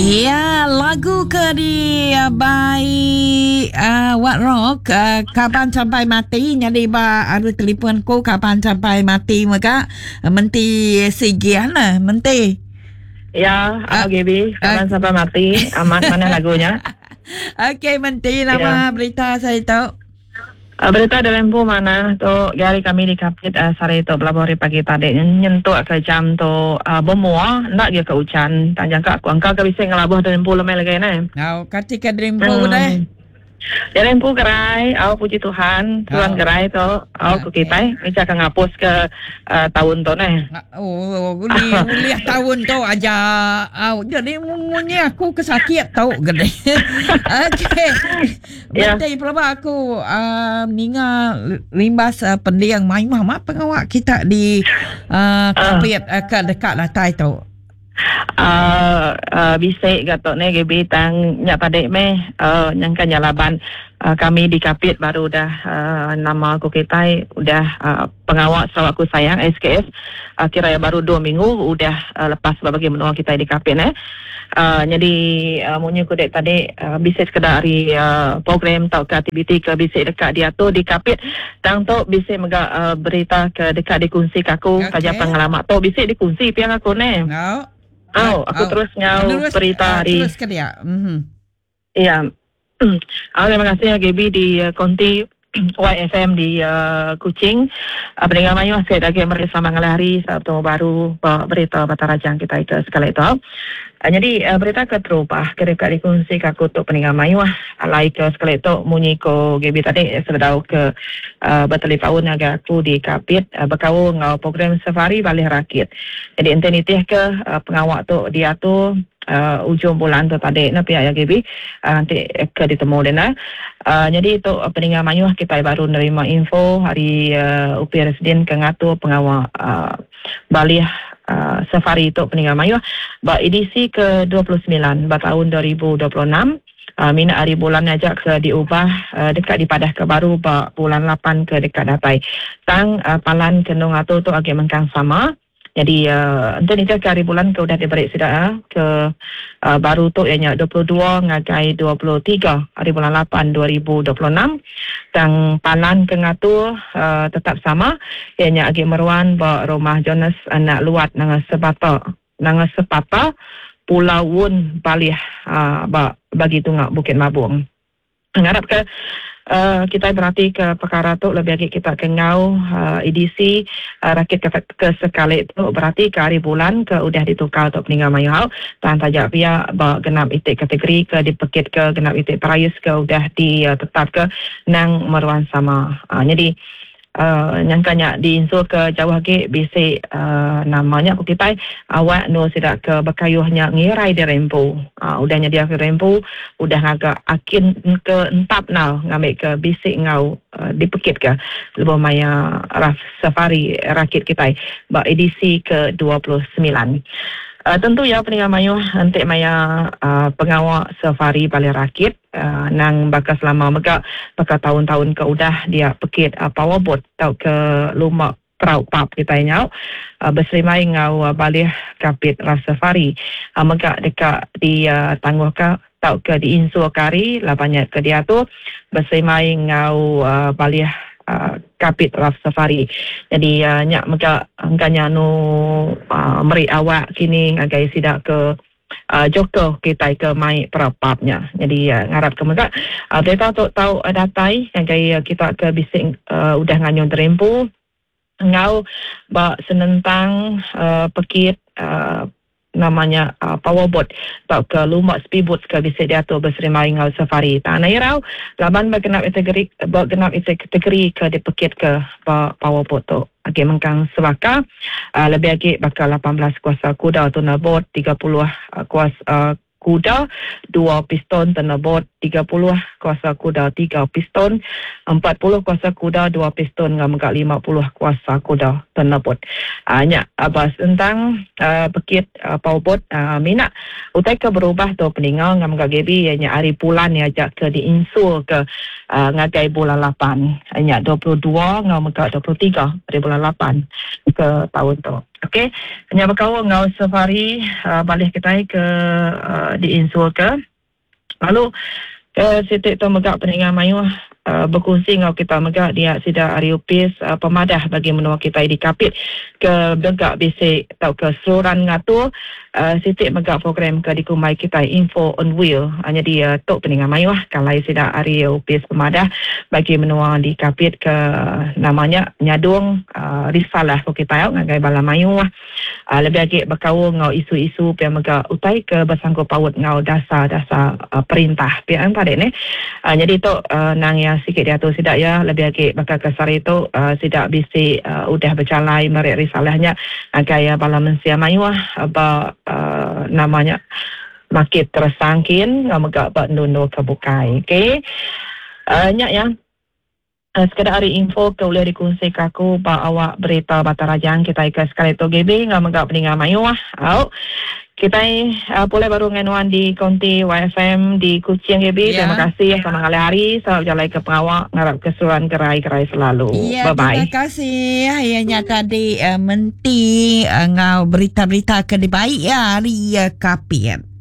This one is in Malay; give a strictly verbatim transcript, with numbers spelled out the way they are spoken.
Ya, lagu ke di uh, by uh, What Rock uh, kapan sampai mati jadi ba ada telefon ko kapan sampai mati maka uh, menti segian lah menti. Ya, Ah, uh, Gaby, kapan ah. sampai mati? Aman mana lagunya? Okey, menti nama berita saya tahu. Uh, berita dari Lempu mana tu gari kami di Kapit uh, sore tu beberapa hari pagi tadi nyentuh ke jam tu uh, bermuah nak dia ke hujan tanjang kak aku angka ke bisa ngelabuh dari Lempu lemai lagi ni. Now, ketika dreampo dah. Dari Lempu gerai, aku puji Tuhan, Tuhan Oh. gerai tu aku Okay. kita, bisa akan ngapus ke uh, tahun tu ni. Oh, uli uli tahun tu aja. Oh, jadi mungkin aku kesakit tahu gede. Okey. Ya. Betul pelaba aku uh, ninga limbas uh, pendiang mai mama pengawak kita di uh, Kapit uh, ke dekat latai tu. Uh, uh, bisik gatok ni Gaby tang nyak tadi meh uh, nyangka nyalaban uh, kami di Kapit baru dah uh, nama aku kita udah uh, pengawal Sarawak Ku Sayang S K S uh, kira baru dua minggu udah uh, lepas bagi menua kita di Kapit eh. Uh, jadi uh, munyi ku dek tadi uh, bisik sekedar hari uh, program tau ke aktiviti ke bisik dekat dia tu di Kapit tang tu bisik mega uh, berita ke dekat dikongsi ke aku Okay. saja pengalaman tu bisik dikongsi piang aku ni. No. Oh, aku Oh. terus ngau Terus, berita uh, hari. terus ke dia. Mhm. Iya. Oh, terima kasih ya Gaby di uh, Konti Y F M di uh, Kuching. Uh, Pendengar Mayu saya lagi bersama ngelari Sabtu baru uh, berita Batarajang kita itu sekali itu. Uh, jadi uh, berita ke terubah kira-kira dikongsi ke aku untuk pendengar Mayu uh, like uh, sekali itu munyi ko Gaby tadi sudah ke uh, bertelefon agak aku di Kapit uh, berkau ngau program safari balik rakit. Jadi intensiti ke uh, pengawak tu dia tu uh, ujung bulan tu tadi na pihak ya Gaby uh, nanti ke ditemu dena. Uh, jadi itu uh, pendengar Mayu kita baru menerima info hari uh, U P Residen ke ngatur pengawal uh, balik uh, safari itu pendengar Mayu ba edisi ke dua puluh sembilan ba tahun dua ribu dua puluh enam. Uh, mina hari bulan ajak ke diubah uh, dekat di padah ke baru ba bulan lapan ke dekat datai. Tang uh, palan kendung atur tu agak mengkang sama. Jadi uh, entah ni ke hari bulan ke udah diberi sudah ke uh, baru tu ianya dua puluh dua ngagai dua puluh tiga hari bulan lapan dua ribu dua puluh enam tang palan ke ngatur uh, tetap sama ianya agi meruan ba rumah Jonas anak luat nang sepata nang sepata Pulau Wun Balih uh, ba bagi tungak Bukit Mabung. Ngarap ke Uh, kita berarti ke perkara tu lebih lagi kita kengau uh, edisi uh, rakit ke, ke sekali tu berarti ke hari bulan ke udah ditukar untuk peninggal Mayu hau dan tajak pia bawa genap itik kategori ke dipekit ke genap itik perayus ke udah ditetap ke nang meruan sama uh, jadi Uh, nyangkanya diinsur ke jauh lagi bisik uh, namanya aku kita awak no sidak ke bekayuhnya ngirai di rempu uh, udah nyedia ke rempu udah ngagak akin ke entap now ngambil ke bisik ngau uh, dipekit ke lebih maya raf safari rakit kita ba edisi ke dua puluh sembilan. Uh, tentu ya peninggal Mayu nanti maya uh, pengawal safari balik rakit uh, nang bakas lama mega bakal tahun-tahun ke udah dia pekit uh, powerboat tau ke lumak perahu pap kita nyau uh, berserimai ngau uh, balik Kapit ras safari uh, mega dekat di uh, tangguh ka tau ke di insur kari lah banyak ke dia tu berserimai ngau uh, balik Uh, Kapit Raf Safari. Jadi uh, nyak mega angkanya nu uh, meri awak kini agai sidak ke uh, Joko kita ke mai perapapnya. Jadi uh, ngarap ke mega uh, data tu tahu uh, datai agai uh, kita ke bising uh, udah nganyun terempu ngau ba senentang uh, pekit uh, namanya uh, powerboat tau ke lumak speedboat ke bisa diatur berserimai ngau safari tanah irau laban berkenap kategori berkenap kategori ke dipekit ke powerboat tu agi mengkang sebaka uh, lebih lagi bakal lapan belas kuasa kuda tuna boat tiga puluh uh, kuasa uh, kuda dua piston tuna boat tiga puluh kuasa kuda tiga piston empat puluh kuasa kuda dua piston ngam gak lima puluh kuasa kuda tuna boat hanya uh, abas tentang uh, pekit uh, powerboat uh, mina utai ke berubah tu peninggal ngam gak gebi hanya hari bulan ni ajak ke diinsur ke uh, ngagai bulan lapan hanya dua puluh dua ngam gak dua puluh tiga hari bulan lapan ke tahun tu Okey, hanya berkau ngau safari uh, balik kita ke uh, di Insur ke. Lalu ke sitik tu megak peningan mayu uh, berkongsi ngau kita megak dia sida ariupis uh, pemadah bagi menua kita di kapit ke begak bisik tau ke seluran ngatu uh, sitik megak program ke dikumai kita info on wheel hanya dia tok peningan mayu lah kalai sida ariupis pemadah bagi menua di kapit ke namanya nyadung uh, risalah ko kita yau ngagai bala mayu lah. Uh, lebih lagi berkau ngau isu-isu pia megak utai ke bersangkut paut ngau dasar-dasar uh, perintah pia kan pada ni. Uh, jadi tu uh, nang yang sikit dia tu sidak ya lebih lagi bakal kesar itu uh, sidak bisi uh, udah bercalai merik risalahnya agak ya bala mensia mayu lah apa uh, namanya makin tersangkin ngau megak bak nundu kebukai. Okey. Uh, nyak ya. Uh, sekadar hari info ke boleh dikongsi ke aku pak awak berita Batarajang kita ikat sekali tu G B ngam megak peningan mayu lah. Au. Kita uh, boleh baru nganuan di Konti Y F M di Kuching G B. Ya. Terima kasih sama kali hari selalu jalan ke pengawak ngarap keseruan kerai-kerai selalu. Ya, Bye bye. terima kasih. Hanya tadi uh, menti uh, ngau berita-berita ke baik ya hari uh, kapit.